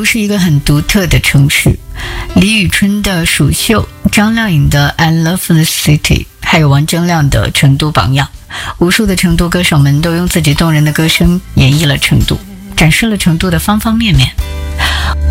是一个很独特的城市。李宇春的《蜀绣》，张靓颖的《I Love the City》，还有王铮亮的《成都榜样》，无数的成都歌手们都用自己动人的歌声演绎了成都，展示了成都的方方面面。